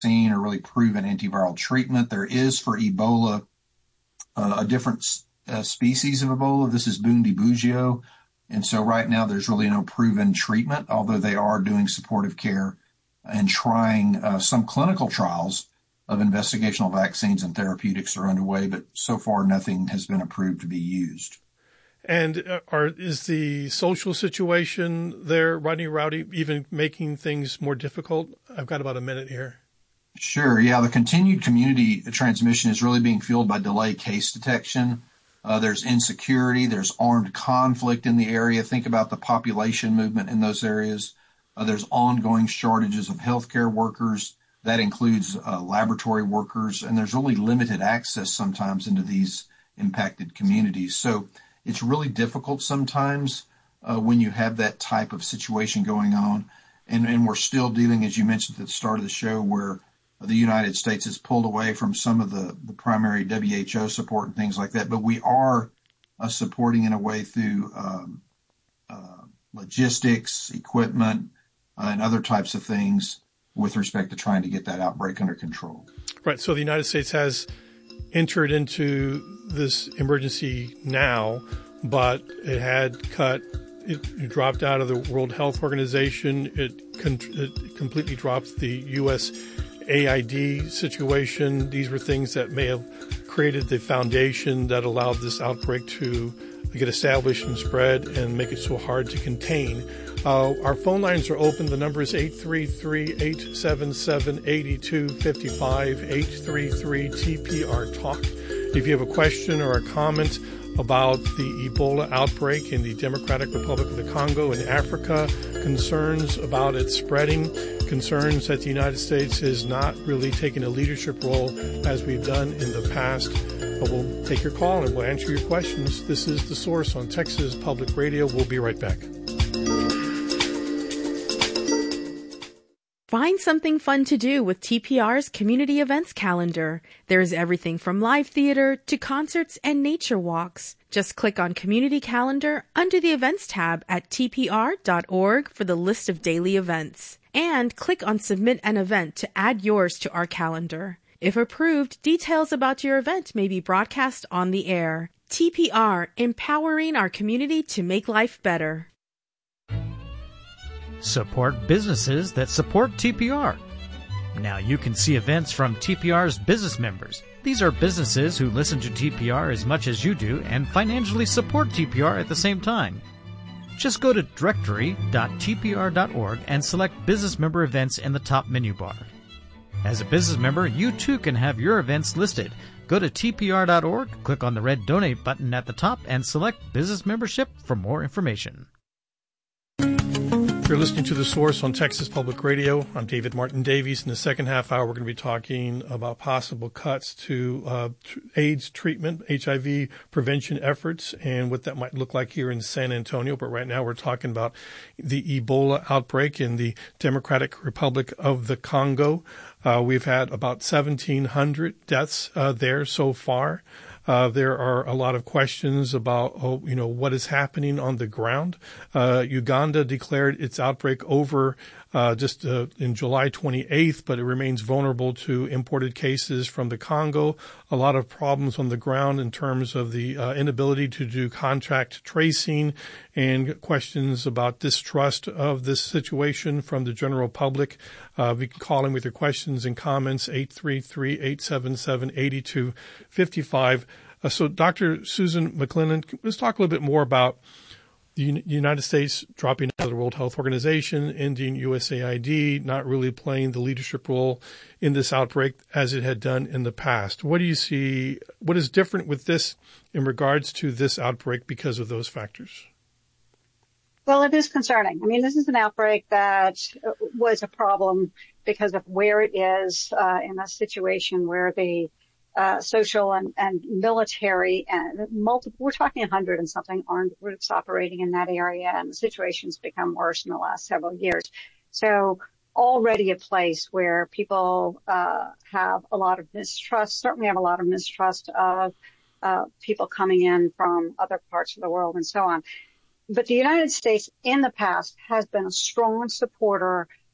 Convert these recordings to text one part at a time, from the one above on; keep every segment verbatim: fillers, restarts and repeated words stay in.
or really proven antiviral treatment. There is for Ebola uh, a different uh, species of Ebola. This is Bundibugyo. And so right now there's really no proven treatment, although they are doing supportive care and trying uh, some clinical trials of investigational vaccines and therapeutics are underway, but so far nothing has been approved to be used. And uh, are, is the social situation there, Rodney Rowdy, even making things more difficult? I've got about a minute here. Sure. Yeah. The continued community transmission is really being fueled by delayed case detection. Uh, there's insecurity. There's armed conflict in the area. Think about the population movement in those areas. Uh, there's ongoing shortages of healthcare workers. That includes uh, laboratory workers, and there's really limited access sometimes into these impacted communities. So it's really difficult sometimes uh, when you have that type of situation going on. And, and we're still dealing, as you mentioned at the start of the show, where the United States has pulled away from some of the, the primary W H O support and things like that. But we are uh, supporting in a way through um, uh, logistics, equipment, uh, and other types of things with respect to trying to get that outbreak under control. Right. So the United States has entered into this emergency now, but it had cut, it, it dropped out of the World Health Organization. It, con- it completely dropped the U S A I D situation. These were things that may have created the foundation that allowed this outbreak to get established and spread and make it so hard to contain. Uh, our phone lines are open. The number is eight three three, eight seven seven, eight two five five, eight three three T P R Talk. If you have a question or a comment about the Ebola outbreak in the Democratic Republic of the Congo in Africa, concerns about it spreading, concerns that the United States is not really taking a leadership role as we've done in the past, but we'll take your call and we'll answer your questions. This is The Source on Texas Public Radio. We'll be right back. Find something fun to do with T P R's community events calendar. There's everything from live theater to concerts and nature walks. Just click on Community Calendar under the Events tab at T P R dot org for the list of daily events. And click on Submit an Event to add yours to our calendar. If approved, details about your event may be broadcast on the air. T P R, empowering our community to make life better. Support businesses that support T P R. Now you can see events from T P R's business members. These are businesses who listen to T P R as much as you do and financially support T P R at the same time. Just go to directory dot T P R dot org and select Business Member Events in the top menu bar. As a business member, you too can have your events listed. Go to T P R dot org, click on the red Donate button at the top, and select Business Membership for more information. You're listening to The Source on Texas Public Radio. I'm David Martin Davies. In the second half hour, we're going to be talking about possible cuts to uh, AIDS treatment, H I V prevention efforts, and what that might look like here in San Antonio. But right now, we're talking about the Ebola outbreak in the Democratic Republic of the Congo. Uh, we've had about seventeen hundred deaths uh, there so far. Uh, there are a lot of questions about, oh, you know, what is happening on the ground. Uh, Uganda declared its outbreak over uh, just uh, in July twenty-eighth, but it remains vulnerable to imported cases from the Congo. A lot of problems on the ground in terms of the uh, inability to do contact tracing and questions about distrust of this situation from the general public. Uh, you can call in with your questions and comments, eight three three, eight seven seven, eight two five five. Uh, so, Doctor Susan McClellan, let's talk a little bit more about the U- United States dropping out of the World Health Organization, ending U S A I D, not really playing the leadership role in this outbreak as it had done in the past. What do you see? What is different with this in regards to this outbreak because of those factors? Well, it is concerning. I mean, this is an outbreak that was a problem because of where it is uh, in a situation where the uh, social and, and military and multiple, we're talking a hundred and something armed groups operating in that area, and the situation's become worse in the last several years. So already a place where people uh, have a lot of mistrust, certainly have a lot of mistrust of uh, people coming in from other parts of the world and so on. But the United States in the past has been a strong supporter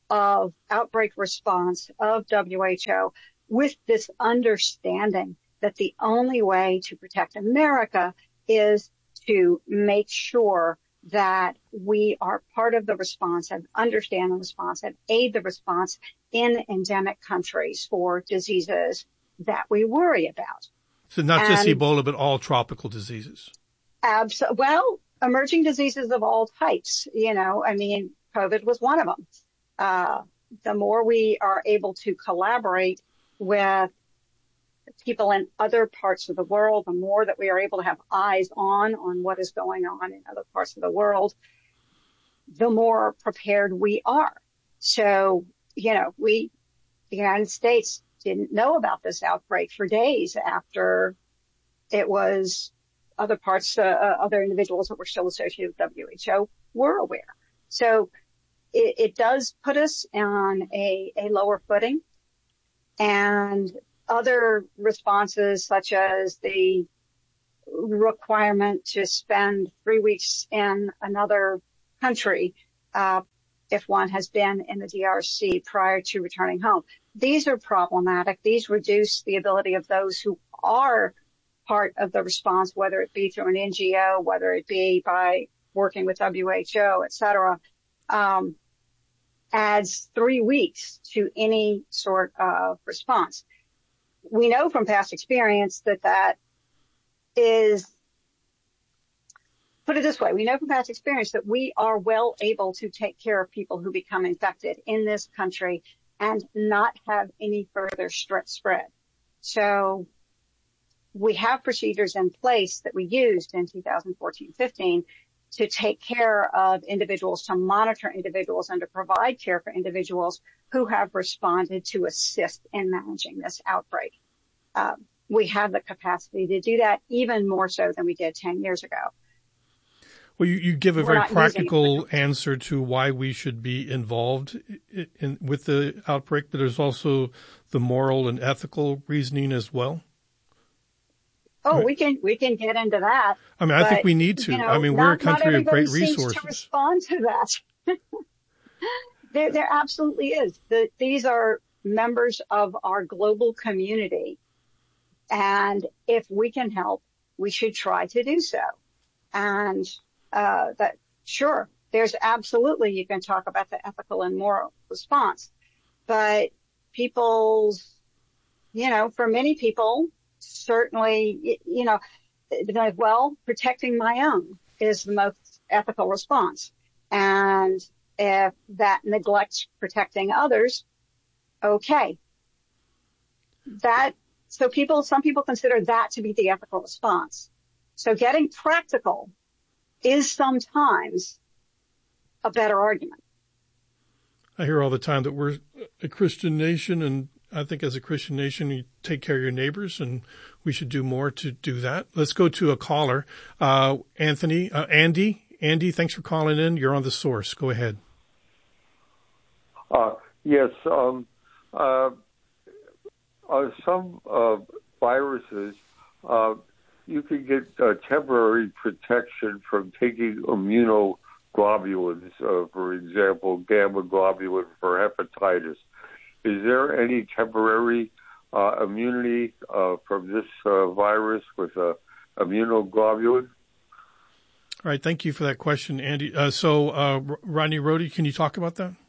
of outbreak response of W H O with this understanding that the only way to protect America is to make sure that we are part of the response and understand the response and aid the response in endemic countries for diseases that we worry about. So not and just Ebola, but all tropical diseases. Abs- well, emerging diseases of all types. You know, I mean, COVID was one of them. Uh, the more we are able to collaborate with people in other parts of the world, the more that we are able to have eyes on, on what is going on in other parts of the world, the more prepared we are. So, you know, we, the United States didn't know about this outbreak for days after it was other parts, uh, other individuals that were still associated with W H O were aware. So it, it does put us on a, a lower footing, and other responses such as the requirement to spend three weeks in another country, uh, if one has been in the D R C prior to returning home. These are problematic. These reduce the ability of those who are part of the response, whether it be through an N G O, whether it be by working with W H O, et cetera, um, adds three weeks to any sort of response. We know from past experience that that is, put it this way, we know from past experience that we are well able to take care of people who become infected in this country and not have any further spread. So we have procedures in place that we used in two thousand fourteen fifteen to take care of individuals, to monitor individuals, and to provide care for individuals who have responded to assist in managing this outbreak. Um, we have the capacity to do that even more so than we did ten years ago. Well, you, you give a We're very practical answer to why we should be involved in, in, with the outbreak, but there's also the moral and ethical reasoning as well. Oh, right. we can we can get into that. I mean, I but, think we need to. You know, I mean, we're not, a country of great resources. To respond to that, there there absolutely is. The, these are members of our global community, and if we can help, we should try to do so. And uh, that sure, there's absolutely, you can talk about the ethical and moral response, but people's, you know, for many people, certainly, you know, like, well, protecting my own is the most ethical response. And if that neglects protecting others, okay. That, so people, some people consider that to be the ethical response. So getting practical is sometimes a better argument. I hear all the time that we're a Christian nation, and I think as a Christian nation, you take care of your neighbors, and we should do more to do that. Let's go to a caller. Uh, Anthony, uh, Andy, Andy, thanks for calling in. You're on The Source. Go ahead. Uh, yes. Um, uh, uh, some uh, viruses, uh, you can get uh, temporary protection from taking immunoglobulins, uh, for example, gamma globulin for hepatitis. Is there any temporary uh, immunity uh, from this uh, virus with uh, immunoglobulin? All right, thank you for that question, Andy. Uh, so, uh, Rodney Rohde, can you talk about that?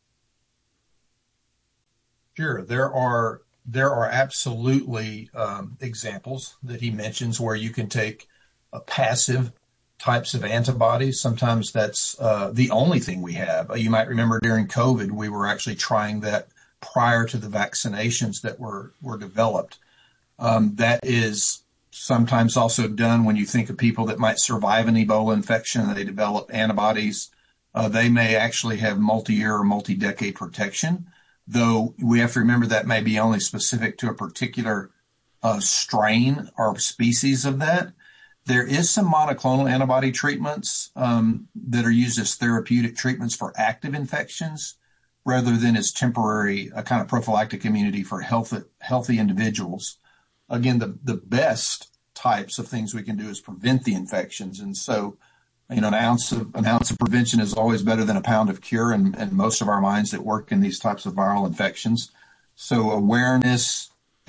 Sure. There are there are absolutely um, examples that he mentions where you can take a passive types of antibodies. Sometimes that's uh, the only thing we have. Uh, you might remember during COVID, we were actually trying that prior to the vaccinations that were, were developed. Um, that is sometimes also done when you think of people that might survive an Ebola infection. They develop antibodies. Uh, they may actually have multi-year or multi-decade protection, though we have to remember that may be only specific to a particular uh, strain or species of that. There is some monoclonal antibody treatments um, that are used as therapeutic treatments for active infections rather than as temporary, a kind of prophylactic immunity for healthy, healthy individuals. Again, the, the best types of things we can do is prevent the infections. And so You know, an ounce of an ounce of prevention is always better than a pound of cure in, in most of our minds that work in these types of viral infections. So awareness,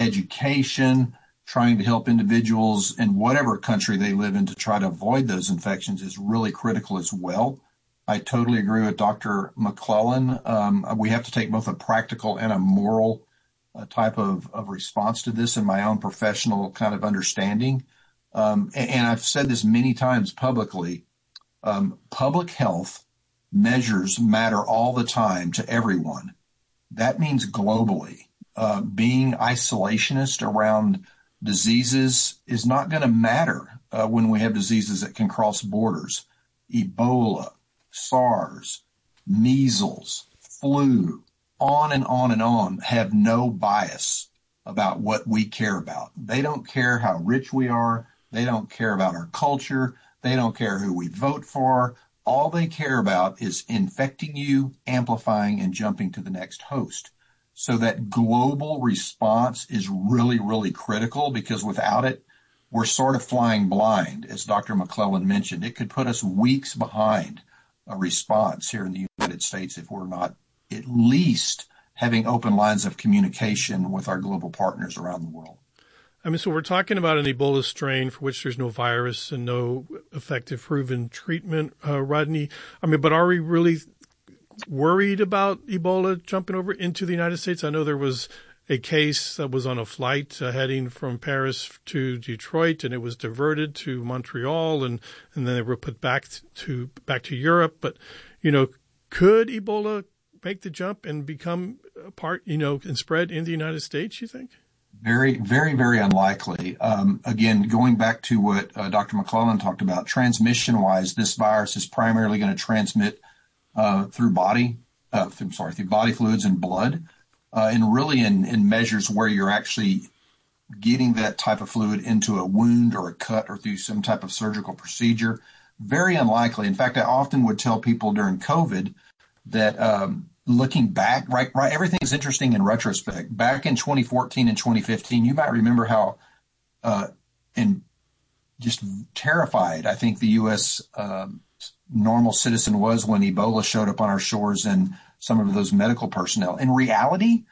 education, trying to help individuals in whatever country they live in to try to avoid those infections is really critical as well. I totally agree with Doctor McClellan. Um, we have to take both a practical and a moral uh, type of, of response to this in my own professional kind of understanding. Um, and, and I've said this many times publicly. Um, public health measures matter all the time to everyone. That means globally. Uh, being isolationist around diseases is not going to matter uh, when we have diseases that can cross borders. Ebola, SARS, measles, flu, on and on and on have no bias about what we care about. They don't care how rich we are. They don't care about our culture. They don't care who we vote for. All they care about is infecting you, amplifying, and jumping to the next host. So that global response is really, really critical, because without it, we're sort of flying blind, as Doctor McClellan mentioned. It could put us weeks behind a response here in the United States if we're not at least having open lines of communication with our global partners around the world. I mean, so we're talking about an Ebola strain for which there's no virus and no effective proven treatment, uh, Rodney. I mean, but are we really worried about Ebola jumping over into the United States? I know there was a case that was on a flight uh, heading from Paris to Detroit, and it was diverted to Montreal, and, and then they were put back to back to Europe. But, you know, could Ebola make the jump and become a part, you know, and spread in the United States, you think? Very, very, very unlikely. Um, again, going back to what uh, Doctor McClellan talked about, transmission-wise, this virus is primarily going to transmit uh, through body, uh, I'm sorry, through body fluids and blood, uh, and really in, in measures where you're actually getting that type of fluid into a wound or a cut or through some type of surgical procedure. Very unlikely. In fact, I often would tell people during COVID that um, looking back, right, right, everything is interesting in retrospect. Back in twenty fourteen and twenty fifteen, you might remember how, uh, and just terrified, I think the U S um, normal citizen was when Ebola showed up on our shores and some of those medical personnel. In reality,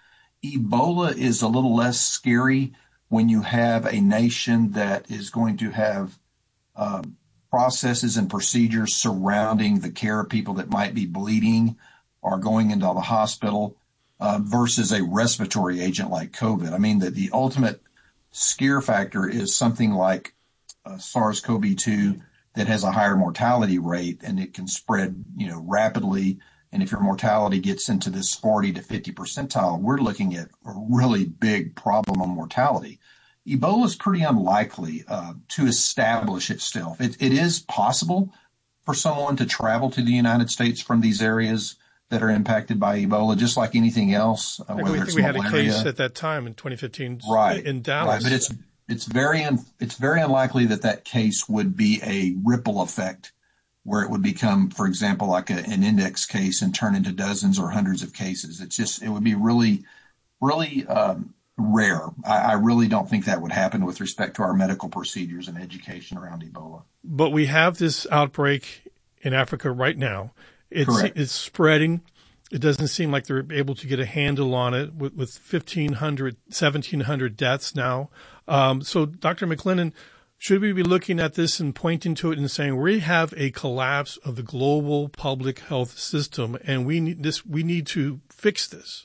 Ebola is a little less scary when you have a nation that is going to have um, processes and procedures surrounding the care of people that might be bleeding or going into the hospital uh, versus a respiratory agent like COVID. I mean, the, the ultimate scare factor is something like uh, SARS-C o V two that has a higher mortality rate, and it can spread, you know, rapidly. And if your mortality gets into this forty to fifty percentile, we're looking at a really big problem on mortality. Ebola is pretty unlikely uh, to establish itself. It, it is possible for someone to travel to the United States from these areas that are impacted by Ebola, just like anything else. Uh, I whether think it's we malaria. had a case at that time in twenty fifteen, right, in Dallas. Right, but it's it's very un, it's very unlikely that that case would be a ripple effect, where it would become, for example, like a, an index case and turn into dozens or hundreds of cases. It's just it would be really, really um, rare. I, I really don't think that would happen with respect to our medical procedures and education around Ebola. But we have this outbreak in Africa right now. It's, Correct. It's spreading. It doesn't seem like they're able to get a handle on it with, with fifteen hundred, seventeen hundred deaths now. Um, so, Doctor McClellan, should we be looking at this and pointing to it and saying we have a collapse of the global public health system, and we need this? We need to fix this.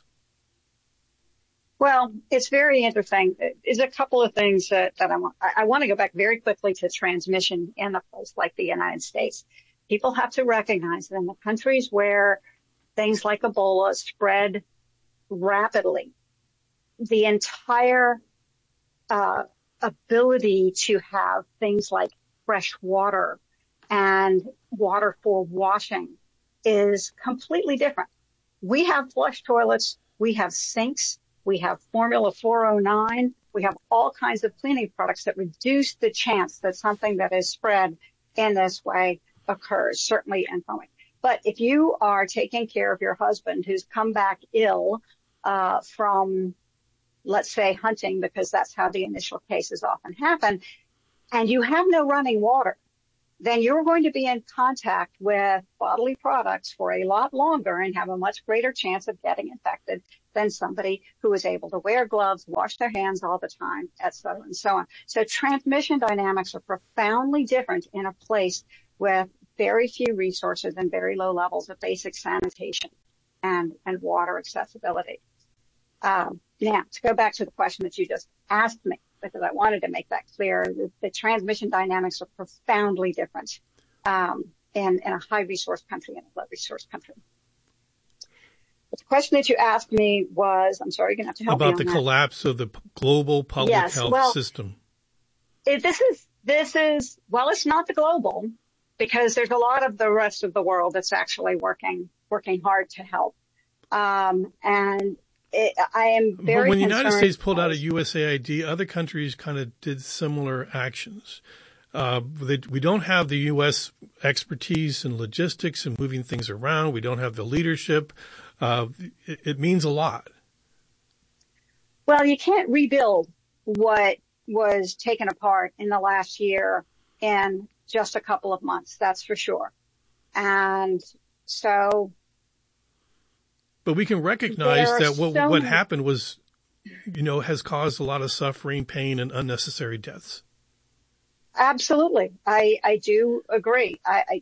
Well, it's very interesting. There's a couple of things that, that I want. I, I want to go back very quickly to transmission in a place like the United States. People have to recognize that in the countries where things like Ebola spread rapidly, the entire uh, ability to have things like fresh water and water for washing is completely different. We have flush toilets, we have sinks, we have Formula four oh nine, we have all kinds of cleaning products that reduce the chance that something that is spread in this way occurs, certainly in foaming. But if you are taking care of your husband who's come back ill uh, from, let's say, hunting, because that's how the initial cases often happen, and you have no running water, then you're going to be in contact with bodily products for a lot longer and have a much greater chance of getting infected than somebody who is able to wear gloves, wash their hands all the time, et cetera, and so on. So transmission dynamics are profoundly different in a place with very few resources and very low levels of basic sanitation and, and water accessibility. Um, now, to go back to the question that you just asked me, because I wanted to make that clear, the, the transmission dynamics are profoundly different um, in, in a high-resource country and a low-resource country. But the question that you asked me was, I'm sorry, you're going to have to help me on about the that. collapse of the global public yes, health well, system. It, this is, this is, well, it's not the global, because there's a lot of the rest of the world that's actually working, working hard to help. Um, and it, I am very But when the concerned. United States pulled out of U S A I D, other countries kind of did similar actions. Uh, they, we don't have the U S expertise in logistics and moving things around. We don't have the leadership. Uh, it, it means a lot. Well, you can't rebuild what was taken apart in the last year in just a couple of months, that's for sure. And so. But we can recognize that what, so what happened was, you know, has caused a lot of suffering, pain, and unnecessary deaths. Absolutely. I, I do agree. I, I,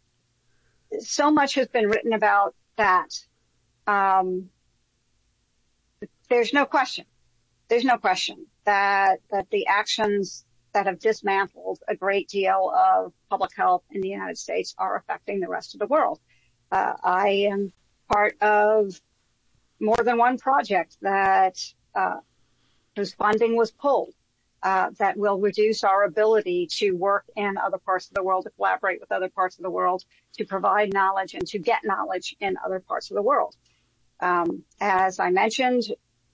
so much has been written about that. Um, there's no question. There's no question that, that the actions that have dismantled a great deal of public health in the United States are affecting the rest of the world. Uh, I am part of more than one project that, uh, whose funding was pulled. Uh, that will reduce our ability to work in other parts of the world, to collaborate with other parts of the world, to provide knowledge and to get knowledge in other parts of the world. Um, as I mentioned,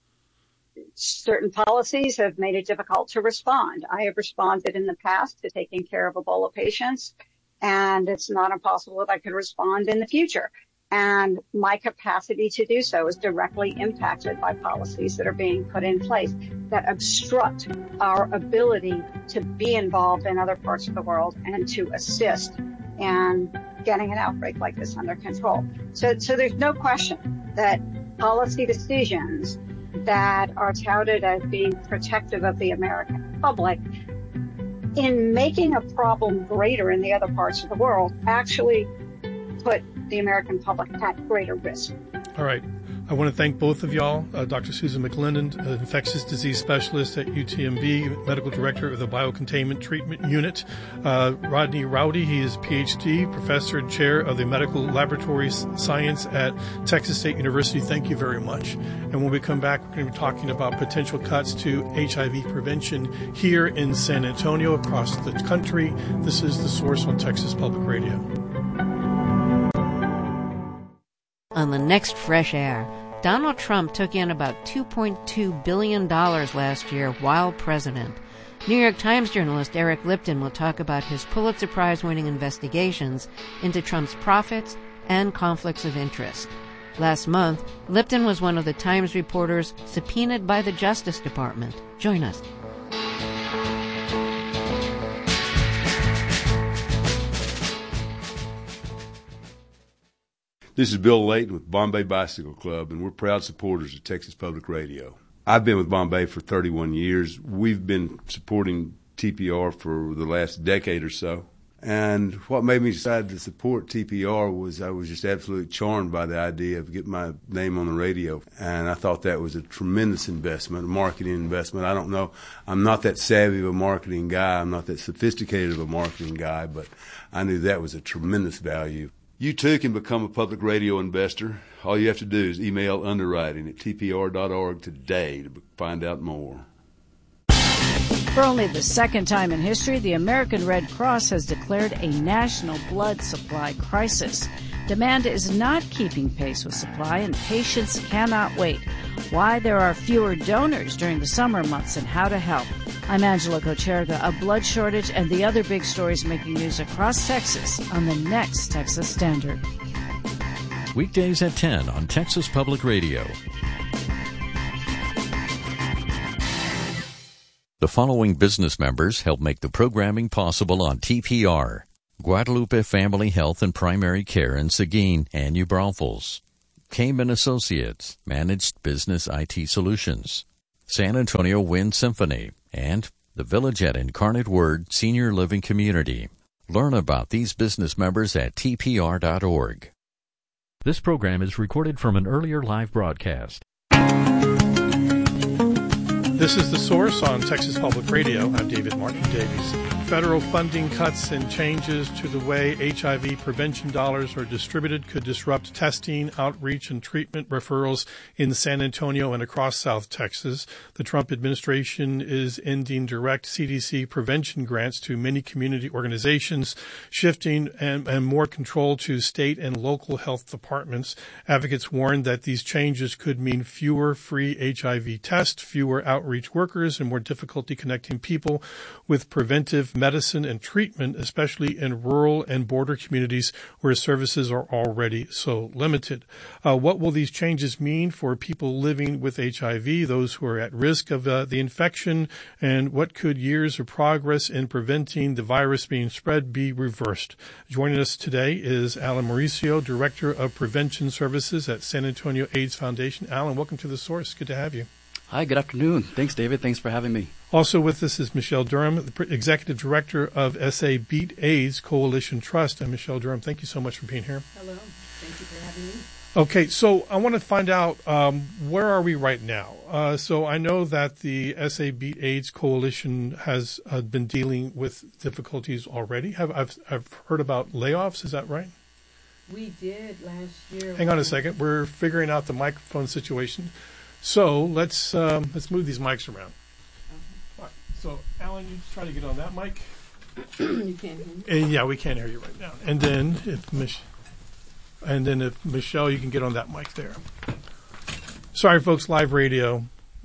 certain policies have made it difficult to respond. I have responded in the past to taking care of Ebola patients, and it's not impossible that I could respond in the future. And my capacity to do so is directly impacted by policies that are being put in place that obstruct our ability to be involved in other parts of the world and to assist in getting an outbreak like this under control. So, so there's no question that policy decisions that are touted as being protective of the American public, in making a problem greater in the other parts of the world, actually put the American public at greater risk. All right. I want to thank both of y'all, uh, Doctor Susan McClendon, uh, infectious disease specialist at U T M B, medical director of the Biocontainment Treatment Unit. Uh, Rodney Rowdy, he is P H D, professor and chair of the Medical Laboratory Science at Texas State University. Thank you very much. And when we come back, we're going to be talking about potential cuts to H I V prevention here in San Antonio, across the country. This is The Source on Texas Public Radio. On the next Fresh Air, Donald Trump took in about two point two billion dollars last year while president. New York Times journalist Eric Lipton will talk about his Pulitzer Prize-winning investigations into Trump's profits and conflicts of interest. Last month, Lipton was one of the Times reporters subpoenaed by the Justice Department. Join us. This is Bill Layton with Bombay Bicycle Club, and we're proud supporters of Texas Public Radio. I've been with Bombay for thirty-one years. We've been supporting T P R for the last decade or so. And what made me decide to support T P R was I was just absolutely charmed by the idea of getting my name on the radio. And I thought that was a tremendous investment, a marketing investment. I don't know. I'm not that savvy of a marketing guy. I'm not that sophisticated of a marketing guy, but I knew that was a tremendous value. You too can become a public radio investor. All you have to do is email underwriting at t p r dot org today to find out more. For only the second time in history, the American Red Cross has declared a national blood supply crisis. Demand is not keeping pace with supply, and patients cannot wait. Why there are fewer donors during the summer months and how to help. I'm Angela Kocherga. A blood shortage and the other big stories making news across Texas on the next Texas Standard. Weekdays at ten on Texas Public Radio. The following business members help make the programming possible on T P R. Guadalupe Family Health and Primary Care in Seguin and New Braunfels. Cayman Associates, Managed Business I T Solutions. San Antonio Wind Symphony, and the Village at Incarnate Word Senior Living Community. Learn about these business members at T P R dot org. This program is recorded from an earlier live broadcast. This is The Source on Texas Public Radio. I'm David Martin Davies. Federal funding cuts and changes to the way H I V prevention dollars are distributed could disrupt testing, outreach, and treatment referrals in San Antonio and across South Texas. The Trump administration is ending direct C D C prevention grants to many community organizations, shifting and, and more control to state and local health departments. Advocates warn that these changes could mean fewer free H I V tests, fewer outreach workers, and more difficulty connecting people with preventive medicine and treatment, especially in rural and border communities where services are already so limited. Uh, what will these changes mean for people living with H I V, those who are at risk of uh, the infection, and what could years of progress in preventing the virus being spread be reversed? Joining us today is Alan Mauricio, Director of Prevention Services at San Antonio AIDS Foundation. Alan, welcome to The Source. Good to have you. Hi, good afternoon. Thanks, David. Thanks for having me. Also with us is Michelle Durham, the Executive Director of S A Beat AIDS Coalition Trust. And Michelle Durham, thank you so much for being here. Hello. Thank you for having me. Okay, so I want to find out um, where are we right now? Uh, so I know that the S A Beat AIDS Coalition has uh, been dealing with difficulties already. Have I've, I've heard about layoffs. Is that right? We did last year. Hang on a second. We're figuring out the microphone situation. So let's um, let's move these mics around. All right. So Alan, you try to get on that mic. You can't hear me. And yeah, we can't hear you right now. And then if Mich- and then if Michelle, you can get on that mic there. Sorry, folks, live radio.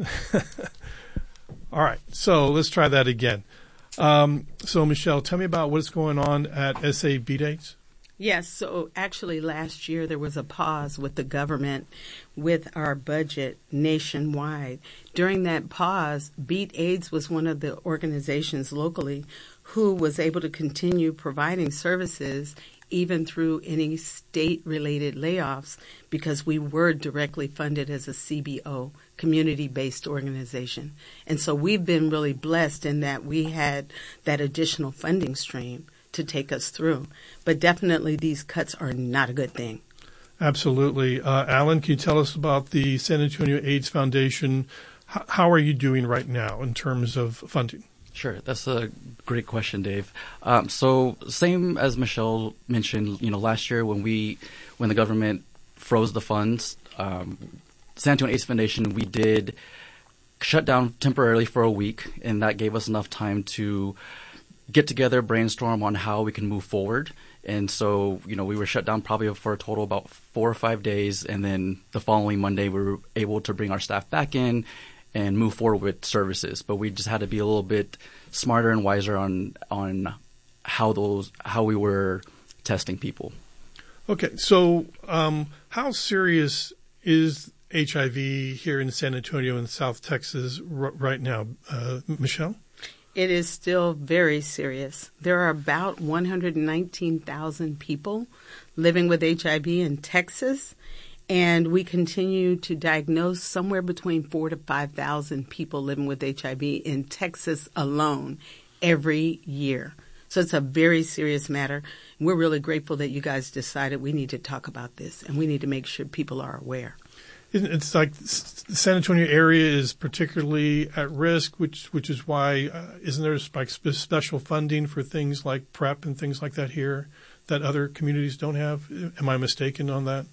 All right. So let's try that again. Um, so Michelle, tell me about what's going on at S A Beat AIDS. Yes, so actually last year there was a pause with the government with our budget nationwide. During that pause, Beat AIDS was one of the organizations locally who was able to continue providing services even through any state-related layoffs because we were directly funded as a C B O, community-based organization. And so we've been really blessed in that we had that additional funding stream to take us through. But definitely these cuts are not a good thing. Absolutely. Uh, Alan, can you tell us about the San Antonio AIDS Foundation? H- how are you doing right now in terms of funding? Sure. That's a great question, Dave. Um, so same as Michelle mentioned, you know, last year when we, when the government froze the funds, um, San Antonio AIDS Foundation, we did shut down temporarily for a week, and that gave us enough time to get together, brainstorm on how we can move forward. And so, you know, we were shut down probably for a total about four or five days. And then the following Monday, we were able to bring our staff back in and move forward with services. But we just had to be a little bit smarter and wiser on on how those how we were testing people. Okay. So um, how serious is H I V here in San Antonio and South Texas r- right now? Uh, Michelle? It is still very serious. There are about one hundred nineteen thousand people living with H I V in Texas, and we continue to diagnose somewhere between four to five thousand people living with H I V in Texas alone every year. So it's a very serious matter. We're really grateful that you guys decided we need to talk about this, and we need to make sure people are aware. It's like the San Antonio area is particularly at risk, which which is why uh, isn't there like special funding for things like PrEP and things like that here that other communities don't have? Am I mistaken on that?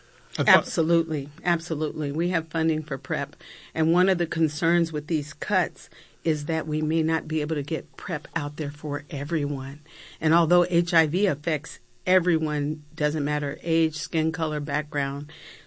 I thought- Absolutely, absolutely. We have funding for PrEP, and one of the concerns with these cuts is that we may not be able to get PrEP out there for everyone. And although H I V affects everyone, doesn't matter age, skin color, background,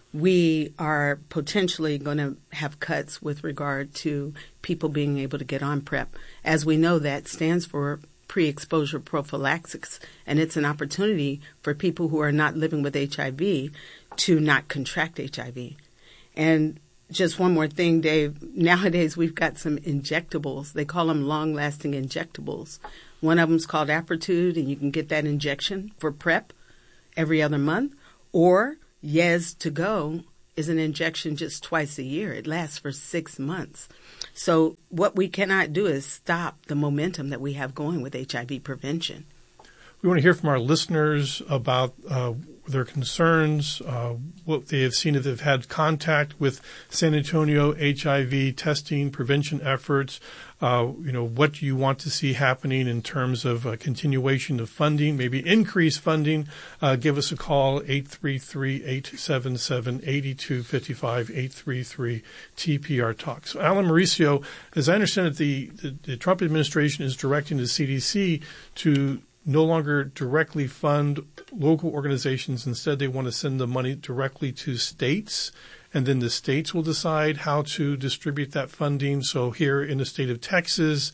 we are potentially going to have cuts with regard to people being able to get on PrEP. As we know, that stands for pre-exposure prophylaxis, and it's an opportunity for people who are not living with H I V to not contract H I V. And just one more thing, Dave. Nowadays, we've got some injectables. They call them long-lasting injectables. One of them is called Apretude, and you can get that injection for PrEP every other month. Or Yes to Go is an injection just twice a year. It lasts for six months. So what we cannot do is stop the momentum that we have going with H I V prevention. We want to hear from our listeners about uh, their concerns, uh, what they have seen if they've had contact with San Antonio H I V testing prevention efforts. Uh, you know, what do you want to see happening in terms of uh, continuation of funding, maybe increased funding? Uh, give us a call, eight three three, eight seven seven, eight two five five, eight three three T P R Talk. So, Alan Mauricio, as I understand it, the, the, the Trump administration is directing the C D C to no longer directly fund local organizations. Instead, they want to send the money directly to states, and then the states will decide how to distribute that funding. So here in the state of Texas,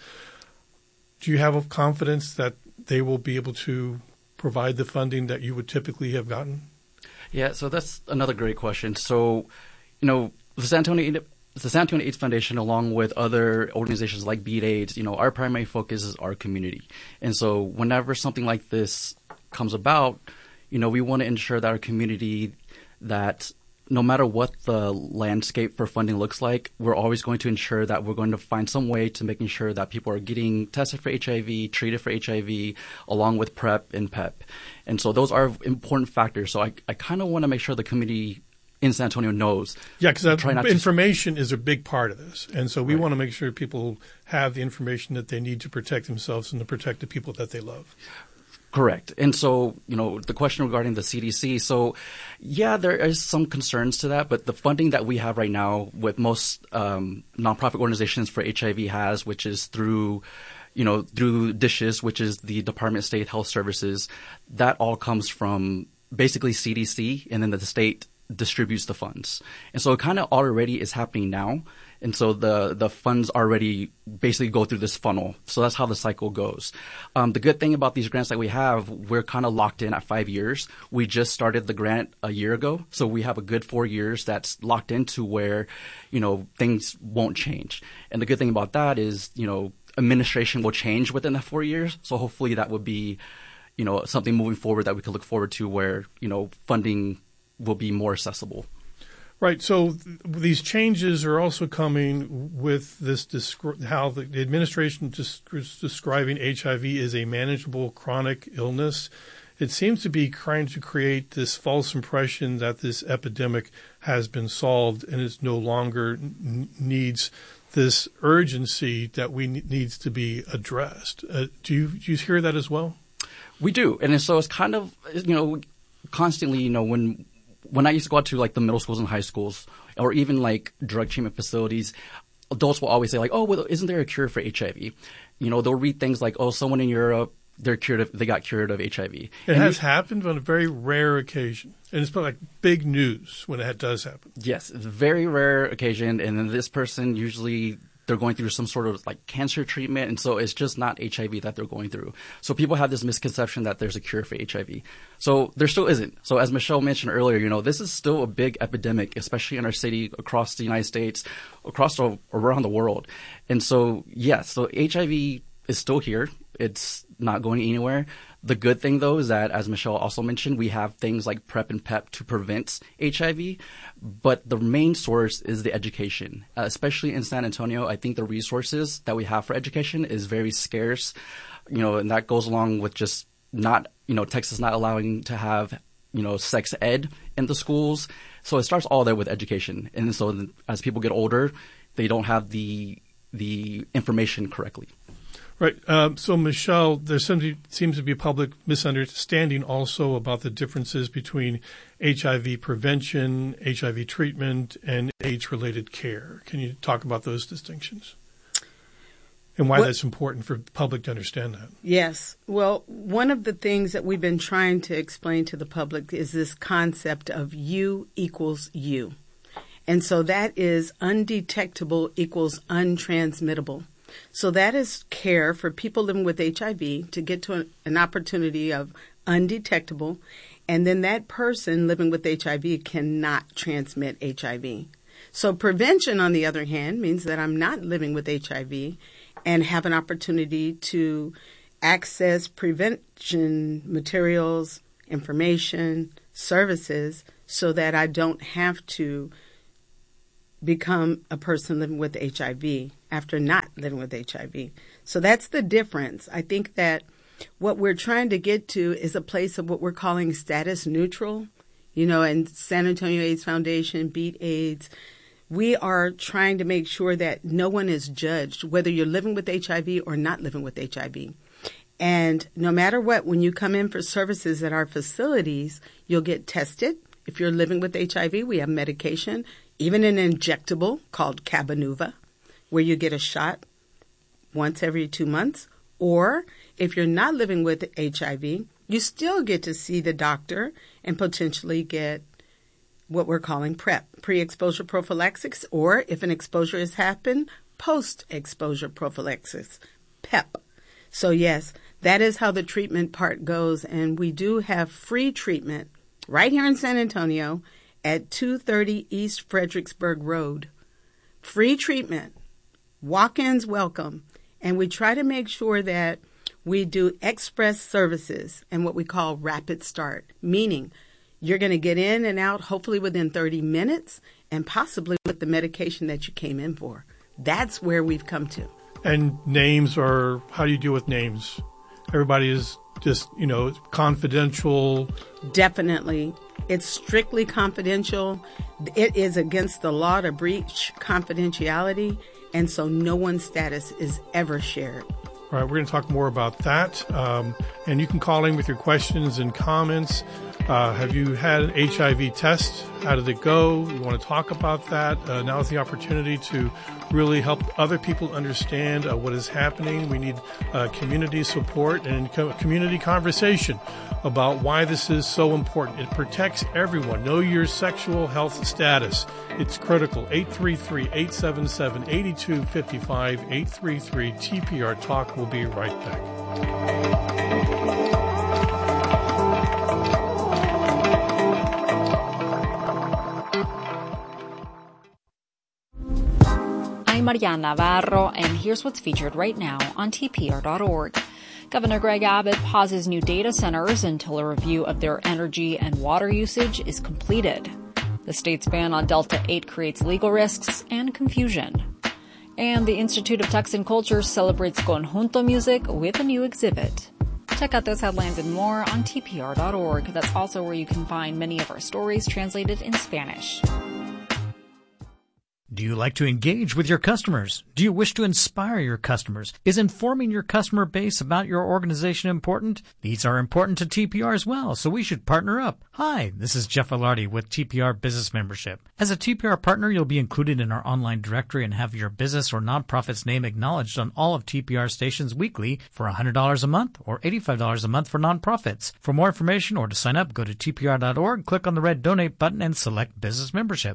do you have confidence that they will be able to provide the funding that you would typically have gotten? Yeah, so that's another great question. So, you know, the San Antonio The San Antonio AIDS Foundation, along with other organizations like Beat AIDS, you know, our primary focus is our community. And so whenever something like this comes about, you know, we want to ensure that our community, that no matter what the landscape for funding looks like, we're always going to ensure that we're going to find some way to making sure that people are getting tested for H I V, treated for H I V, along with PrEP and PEP. And so those are important factors. So I, I kind of want to make sure the community in San Antonio knows. Yeah, because information to... is a big part of this. And so we right. want to make sure people have the information that they need to protect themselves and to protect the people that they love. Correct. And so, you know, the question regarding the C D C, so yeah, there is some concerns to that, but the funding that we have right now with most um, nonprofit organizations for H I V has, which is through, you know, through DSHS, which is the Department of State Health Services, that all comes from basically C D C, and then the state distributes the funds. And so it kind of already is happening now. And so the, the funds already basically go through this funnel. So that's how the cycle goes. Um, the good thing about these grants that we have, we're kind of locked in at five years. We just started the grant a year ago. So we have a good four years that's locked into where, you know, things won't change. And the good thing about that is, you know, administration will change within the four years. So hopefully that would be, you know, something moving forward that we could look forward to where, you know, funding will be more accessible. Right. So th- these changes are also coming with this descri- how the, the administration just is describing H I V as a manageable chronic illness. It seems to be trying to create this false impression that this epidemic has been solved and it no longer n- needs this urgency that we n- needs to be addressed. Uh, do you do you hear that as well? We do, and so it's kind of, you know, constantly, you know, when. When I used to go out to like the middle schools and high schools, or even like drug treatment facilities, adults will always say like, "Oh, well, isn't there a cure for H I V?" You know, they'll read things like, "Oh, someone in Europe, they're cured of, they got cured of H I V." It and has we, happened on a very rare occasion, and it's like big news when it does happen. Yes, it's a very rare occasion, and then this person usually they're going through some sort of like cancer treatment, and so it's just not H I V that they're going through. So people have this misconception that there's a cure for H I V. So there still isn't. So as Michelle mentioned earlier, you know, this is still a big epidemic, especially in our city, across the United States, across the, around the world. And so, yes, so H I V is still here. It's not going anywhere. The good thing, though, is that, as Michelle also mentioned, we have things like PrEP and PEP to prevent H I V. But the main source is the education, uh, especially in San Antonio. I think the resources that we have for education is very scarce, you know, and that goes along with just not, you know, Texas not allowing to have, you know, sex ed in the schools. So it starts all there with education. And so as people get older, they don't have the the information correctly. Right. Um, so, Michelle, there seems to be a public misunderstanding also about the differences between H I V prevention, H I V treatment, and AIDS-related care. Can you talk about those distinctions and why what, that's important for the public to understand that? Yes. Well, one of the things that we've been trying to explain to the public is this concept of U equals U. And so that is undetectable equals untransmittable. So that is care for people living with H I V to get to an, an opportunity of undetectable, and then that person living with H I V cannot transmit H I V. So prevention, on the other hand, means that I'm not living with H I V and have an opportunity to access prevention materials, information, services, so that I don't have to become a person living with H I V after not living with H I V. So that's the difference. I think that what we're trying to get to is a place of what we're calling status neutral. You know, and San Antonio AIDS Foundation, Beat AIDS, we are trying to make sure that no one is judged, whether you're living with H I V or not living with H I V. And no matter what, when you come in for services at our facilities, you'll get tested. If you're living with H I V, we have medication, even an injectable called Cabenuva, where you get a shot once every two months. Or if you're not living with H I V, you still get to see the doctor and potentially get what we're calling PrEP, pre-exposure prophylaxis, or if an exposure has happened, post-exposure prophylaxis, PEP. So yes, that is how the treatment part goes. And we do have free treatment right here in San Antonio at two thirty East Fredericksburg Road. Free treatment, walk-ins welcome. And we try to make sure that we do express services and what we call rapid start, meaning you're going to get in and out hopefully within thirty minutes and possibly with the medication that you came in for. That's where we've come to. And names are, how do you deal with names? Everybody is just, you know, confidential. Definitely. It's strictly confidential. It is against the law to breach confidentiality, and so no one's status is ever shared. All right, we're going to talk more about that. Um, and you can call in with your questions and comments. Uh, have you had an H I V test? How did it go? You want to talk about that? Uh, now is the opportunity to really help other people understand uh, what is happening. We need uh, community support and co- community conversation about why this is so important. It protects everyone. Know your sexual health status. It's critical. eight three three, eight seven seven, eight two five five, eight three three T P R Talk. We'll be right back. I'm Mariana Navarro, and here's what's featured right now on T P R dot org. Governor Greg Abbott pauses new data centers until a review of their energy and water usage is completed. The state's ban on Delta eight creates legal risks and confusion. And the Institute of Texan Culture celebrates conjunto music with a new exhibit. Check out those headlines and more on T P R dot org. That's also where you can find many of our stories translated in Spanish. Do you like to engage with your customers? Do you wish to inspire your customers? Is informing your customer base about your organization important? These are important to T P R as well, so we should partner up. Hi, this is Jeff Alardi with T P R Business Membership. As a T P R partner, you'll be included in our online directory and have your business or nonprofit's name acknowledged on all of T P R stations weekly for one hundred dollars a month or eighty-five dollars a month for nonprofits. For more information or to sign up, go to T P R dot org, click on the red donate button, and select Business Membership.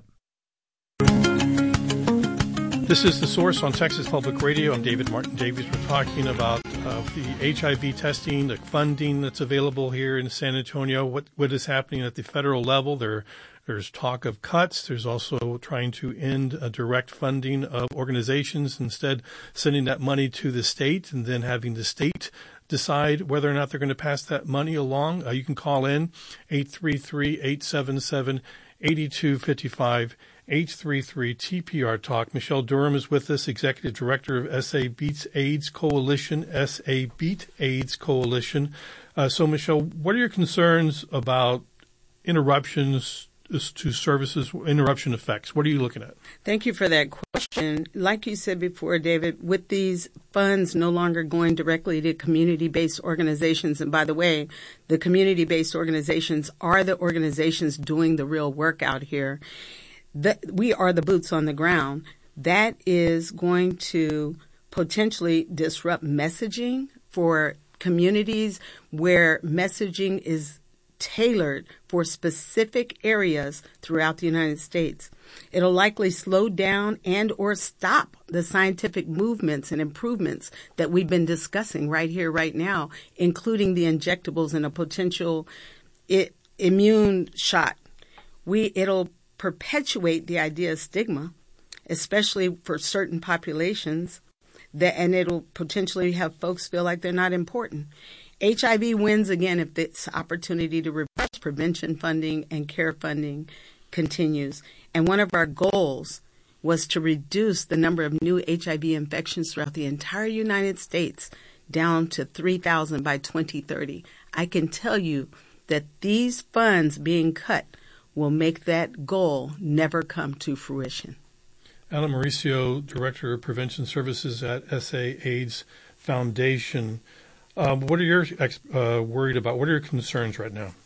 This is The Source on Texas Public Radio. I'm David Martin Davies. We're talking about uh, the H I V testing, the funding that's available here in San Antonio, what what is happening at the federal level. There, there's talk of cuts. There's also trying to end a direct funding of organizations, instead sending that money to the state and then having the state decide whether or not they're going to pass that money along. Uh, you can call in eight three three, eight seven seven, eight two five five. eight three three T P R Talk. Michelle Durham is with us, Executive Director of S A Beats AIDS Coalition, S A Beat AIDS Coalition. Uh, so, Michelle, what are your concerns about interruptions to services, interruption effects? What are you looking at? Thank you for that question. Like you said before, David, with these funds no longer going directly to community-based organizations, and by the way, the community-based organizations are the organizations doing the real work out here. That we are the boots on the ground. That is going to potentially disrupt messaging for communities where messaging is tailored for specific areas throughout the United States. It'll likely slow down and or stop the scientific movements and improvements that we've been discussing right here, right now, including the injectables and a potential I- immune shot. We it'll perpetuate the idea of stigma, especially for certain populations that, and it'll potentially have folks feel like they're not important. H I V wins again if this opportunity to reverse prevention funding and care funding continues. And one of our goals was to reduce the number of new H I V infections throughout the entire United States down to three thousand by twenty thirty. I can tell you that these funds being cut will make that goal never come to fruition. Alan Mauricio, Director of Prevention Services at S A AIDS Foundation. Um, what are you uh, worried about? What are your concerns right now?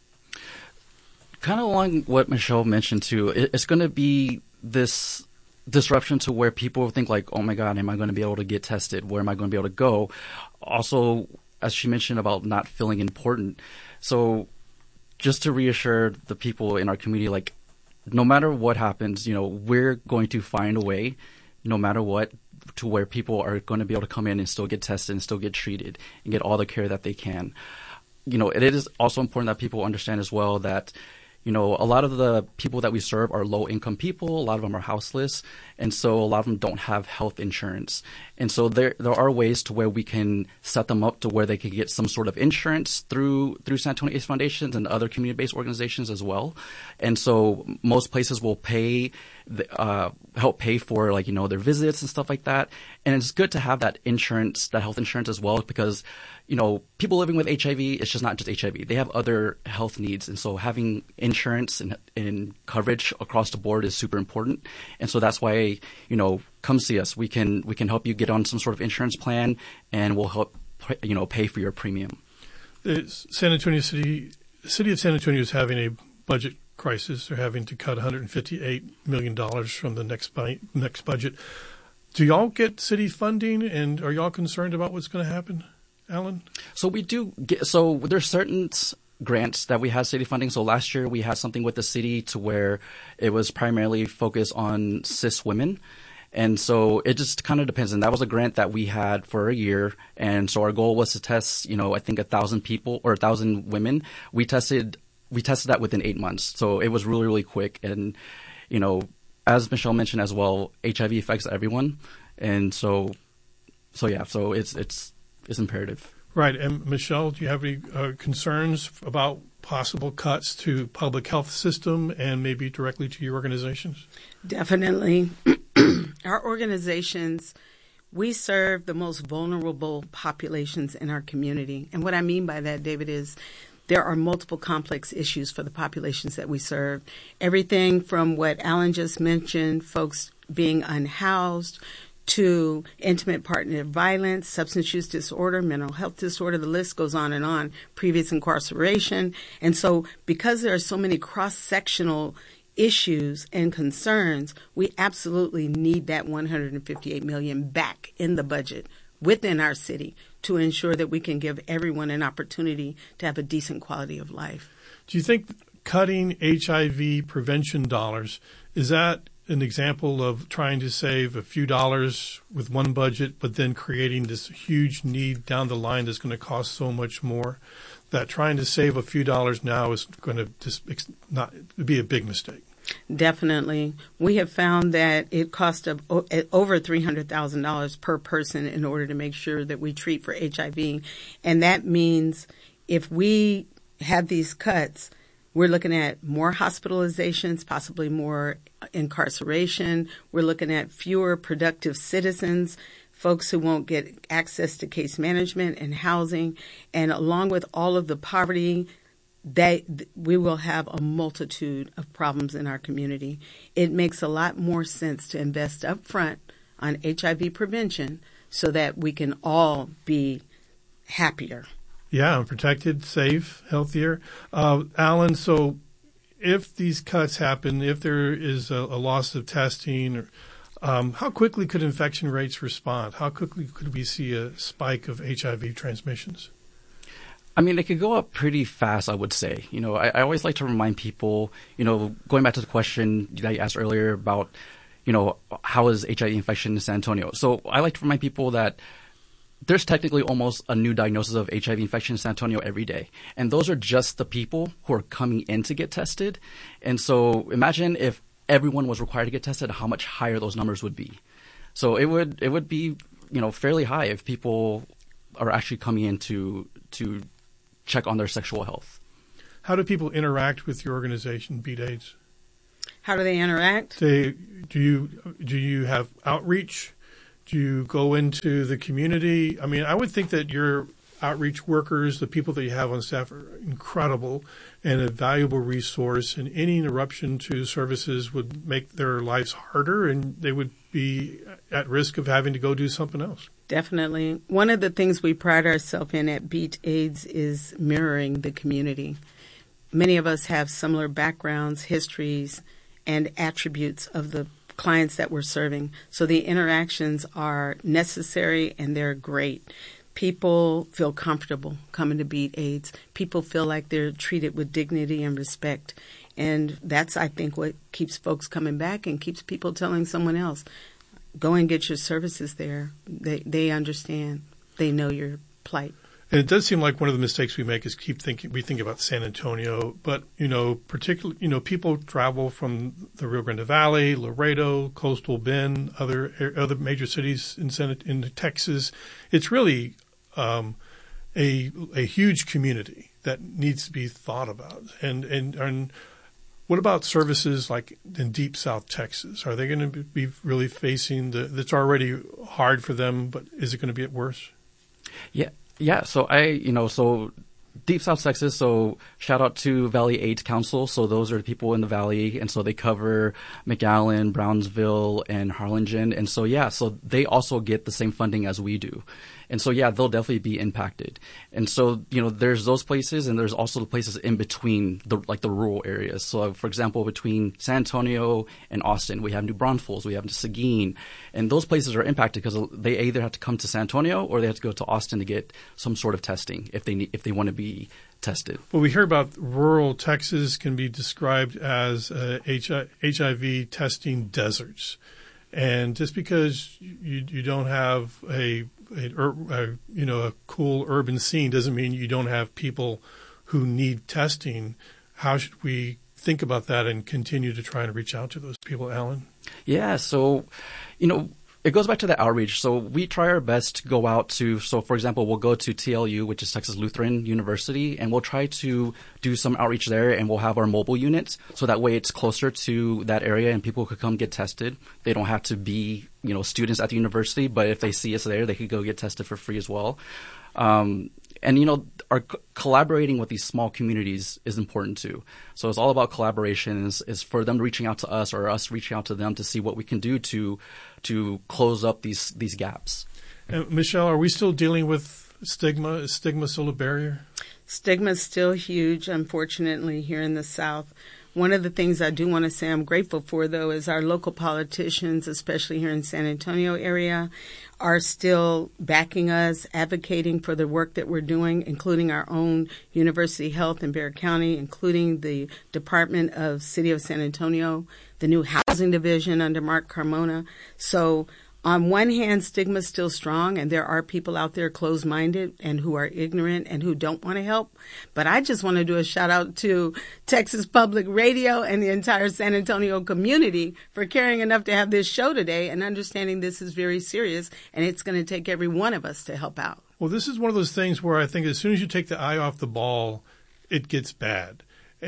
Kind of along what Michelle mentioned too, it, it's going to be this disruption to where people think like, oh my God, am I going to be able to get tested? Where am I going to be able to go? Also, as she mentioned about not feeling important. So just to reassure the people in our community, like no matter what happens, you know, we're going to find a way, no matter what, to where people are going to be able to come in and still get tested and still get treated and get all the care that they can. You know, it is also important that people understand as well that, you know, a lot of the people that we serve are low-income people. A lot of them are houseless. And so a lot of them don't have health insurance. And so there there are ways to where we can set them up to where they can get some sort of insurance through through San Antonio AIDS Foundations and other community-based organizations as well. And so most places will pay, uh, help pay for, like, you know, their visits and stuff like that. And it's good to have that insurance, that health insurance as well, because you know, people living with H I V, it's just not just H I V. They have other health needs. And so having insurance and, and coverage across the board is super important. And so that's why, you know, come see us. We can we can help you get on some sort of insurance plan, and we'll help, you know, pay for your premium. The San Antonio City, the city of San Antonio is having a budget crisis. They're having to cut one hundred fifty-eight million dollars from the next bu- next budget. Do y'all get city funding, and are y'all concerned about what's going to happen? Alan? So we do get, so there's certain grants that we have city funding. So last year we had something with the city to where it was primarily focused on cis women. And so it just kind of depends. And that was a grant that we had for a year. And so our goal was to test, you know, I think a thousand people or a thousand women. We tested, we tested that within eight months. So it was really, really quick. And, you know, as Michelle mentioned as well, H I V affects everyone. And so, so yeah, so it's, it's, is imperative. Right. And Michelle, do you have any uh, concerns about possible cuts to public health system and maybe directly to your organizations? Definitely. Our organizations, we serve the most vulnerable populations in our community. And what I mean by that, David, is there are multiple complex issues for the populations that we serve. Everything from what Alan just mentioned, folks being unhoused, to intimate partner violence, substance use disorder, mental health disorder, the list goes on and on, previous incarceration. And so because there are so many cross-sectional issues and concerns, we absolutely need that one hundred fifty-eight million dollars back in the budget within our city to ensure that we can give everyone an opportunity to have a decent quality of life. Do you think cutting H I V prevention dollars, is that an example of trying to save a few dollars with one budget, but then creating this huge need down the line that's going to cost so much more, that trying to save a few dollars now is going to just not be a big mistake? Definitely. We have found that it costs over three hundred thousand dollars per person in order to make sure that we treat for H I V. And that means if we have these cuts, we're looking at more hospitalizations, possibly more incarceration. We're looking at fewer productive citizens, folks who won't get access to case management and housing. And along with all of the poverty, that we will have a multitude of problems in our community. It makes a lot more sense to invest up front on H I V prevention so that we can all be happier. Yeah, protected, safe, healthier. Uh, Alan, so if these cuts happen, if there is a, a loss of testing, um, how quickly could infection rates respond? How quickly could we see a spike of H I V transmissions? I mean, it could go up pretty fast, I would say. You know, I, I always like to remind people, you know, going back to the question that you asked earlier about, you know, how is H I V infection in San Antonio? So I like to remind people that there's technically almost a new diagnosis of H I V infection in San Antonio every day. And those are just the people who are coming in to get tested. And so imagine if everyone was required to get tested, how much higher those numbers would be. So it would it would be you know, fairly high if people are actually coming in to, to check on their sexual health. How do people interact with your organization, Beat AIDS? How do they interact? They, do you do you have outreach? Do you go into the community? I mean, I would think that your outreach workers, the people that you have on staff, are incredible and a valuable resource, and any interruption to services would make their lives harder, and they would be at risk of having to go do something else. Definitely. One of the things we pride ourselves in at Beat AIDS is mirroring the community. Many of us have similar backgrounds, histories, and attributes of the clients that we're serving. So the interactions are necessary and they're great. People feel comfortable coming to Beat AIDS. People feel like they're treated with dignity and respect. And that's, I think, what keeps folks coming back and keeps people telling someone else, go and get your services there. They they understand. They know your plight. And it does seem like one of the mistakes we make is keep thinking, we think about San Antonio, but, you know, particularly, you know, people travel from the Rio Grande Valley, Laredo, Coastal Bend, other, other major cities in San, in Texas. It's really, um, a, a huge community that needs to be thought about. And, and, and what about services like in Deep South Texas? Are they going to be really facing the, that's already hard for them, but is it going to get worse? Yeah. Yeah, so I, you know, so Deep South Texas, so shout out to Valley AIDS Council. So those are the people in the Valley. And so they cover McAllen, Brownsville, and Harlingen. And so, yeah, so they also get the same funding as we do. And so, yeah, they'll definitely be impacted. And so, you know, there's those places and there's also the places in between, the like the rural areas. So, for example, between San Antonio and Austin, we have New Braunfels, we have Seguin. And those places are impacted because they either have to come to San Antonio or they have to go to Austin to get some sort of testing if they need, if they want to be tested. Well, we hear about rural Texas can be described as uh, H I V testing deserts. And just because you, you don't have a A, a, you know, a cool urban scene doesn't mean you don't have people who need testing. How should we think about that and continue to try and reach out to those people, Alan? Yeah, so, you know, it goes back to the outreach. So we try our best to go out to, so for example, we'll go to T L U, which is Texas Lutheran University, and we'll try to do some outreach there, and we'll have our mobile units. So that way it's closer to that area and people could come get tested. They don't have to be, you know, students at the university, but if they see us there, they could go get tested for free as well. Um, and, you know, our c- collaborating with these small communities is important too. So it's all about collaboration, is, is for them reaching out to us or us reaching out to them to see what we can do to to close up these these gaps. And Michelle, are we still dealing with stigma? Is stigma still a barrier? Stigma is still huge, unfortunately, here in the South. One of the things I do want to say I'm grateful for, though, is our local politicians, especially here in San Antonio area, are still backing us, advocating for the work that we're doing, including our own University Health in Bexar County, including the Department of City of San Antonio, the new housing division under Mark Carmona. So on one hand, stigma is still strong, and there are people out there closed-minded and who are ignorant and who don't want to help. But I just want to do a shout-out to Texas Public Radio and the entire San Antonio community for caring enough to have this show today and understanding this is very serious, and it's going to take every one of us to help out. Well, this is one of those things where I think as soon as you take the eye off the ball, it gets bad.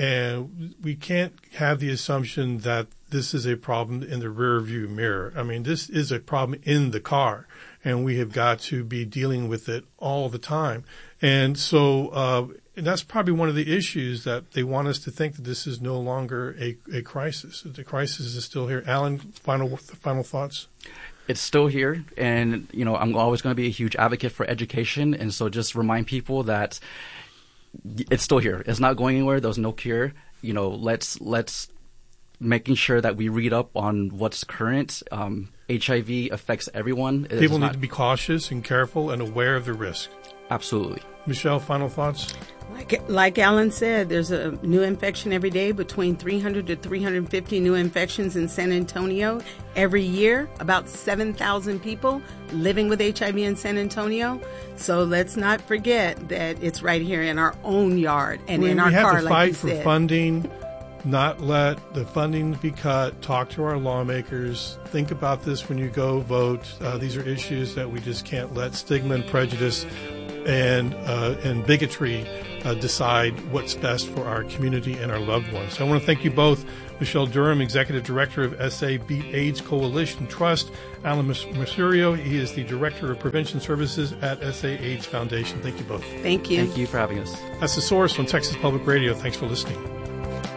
And we can't have the assumption that this is a problem in the rear view mirror. I mean, this is a problem in the car, and we have got to be dealing with it all the time. And so uh, and that's probably one of the issues, that they want us to think that this is no longer a, a crisis. The crisis is still here. Alan, final final thoughts? It's still here, and, you know, I'm always going to be a huge advocate for education, and so just remind people that it's still here. It's not going anywhere. There's no cure. You know, let's let's making sure that we read up on what's current. Um, H I V affects everyone. It People need not... to be cautious and careful and aware of the risk. Absolutely. Michelle, final thoughts? Like, like Alan said, there's a new infection every day, between three hundred to three hundred fifty new infections in San Antonio every year. About seven thousand people living with H I V in San Antonio. So let's not forget that it's right here in our own yard and we, in our we have car, to like fight you for said. funding not let the funding be cut. Talk to our lawmakers. Think about this when you go vote. Uh, these are issues that we just can't let stigma and prejudice and uh, and bigotry uh, decide what's best for our community and our loved ones. So I want to thank you both, Michelle Durham, Executive Director of S A Beat AIDS Coalition Trust, Alan Mercurio, he is the Director of Prevention Services at S A AIDS Foundation. Thank you both. Thank you. Thank you for having us. That's The Source on Texas Public Radio. Thanks for listening.